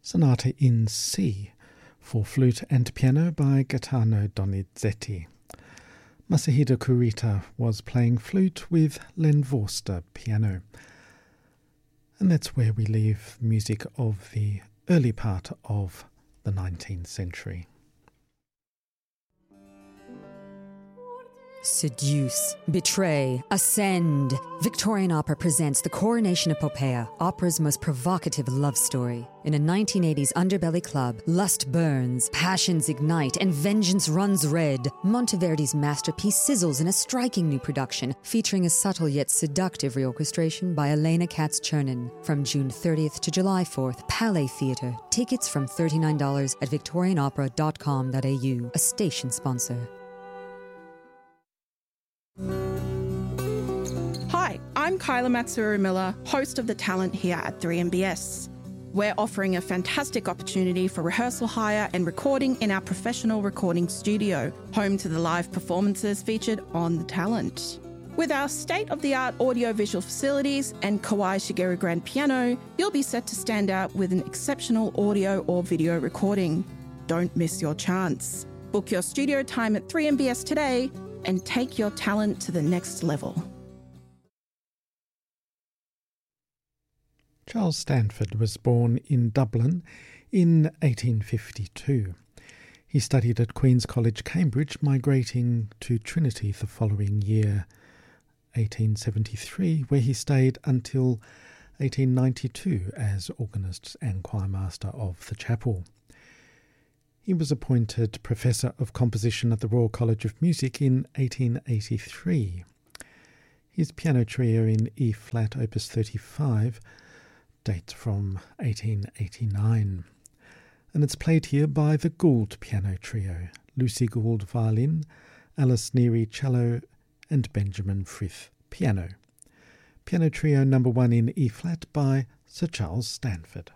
Sonata in C for flute and piano by Gaetano Donizetti. Masahiro Kurita was playing flute with Len Vorster piano. And that's where we leave music of the early part of the 19th century. Seduce, betray, ascend. Victorian Opera presents the Coronation Epopeia, opera's most provocative love story. In a 1980s underbelly club, lust burns, passions ignite, and vengeance runs red. Monteverdi's masterpiece sizzles in a striking new production, featuring a subtle yet seductive reorchestration by Elena Katz-Chernin. From June 30th to July 4th, Palais Theatre. Tickets from $39 at victorianopera.com.au, a station sponsor. Hi, I'm Kyla Matsuru-Miller, host of The Talent here at 3MBS. We're offering a fantastic opportunity for rehearsal hire and recording in our professional recording studio, home to the live performances featured on The Talent. With our state-of-the-art audio-visual facilities and Kawai Shigeru grand piano, you'll be set to stand out with an exceptional audio or video recording. Don't miss your chance. Book your studio time at 3MBS today and take your talent to the next level. Charles Stanford was born in Dublin in 1852. He studied at Queen's College, Cambridge, migrating to Trinity the following year, 1873, where he stayed until 1892 as organist and choirmaster of the chapel. He was appointed Professor of Composition at the Royal College of Music in 1883. His piano trio in E-flat, Opus 35, dates from 1889. And it's played here by the Gould Piano Trio, Lucy Gould violin, Alice Neary cello, and Benjamin Frith piano. Piano Trio No. 1 in E-flat by Sir Charles Stanford.